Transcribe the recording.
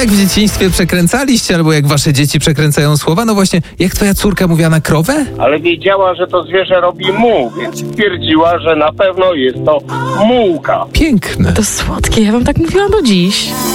Jak w dzieciństwie przekręcaliście, albo jak wasze dzieci przekręcają słowa? No właśnie, jak twoja córka mówiła na krowę? Ale wiedziała, że to zwierzę robi mu, więc stwierdziła, że na pewno jest to mułka. Piękne. To słodkie, ja bym tak mówiła do dziś.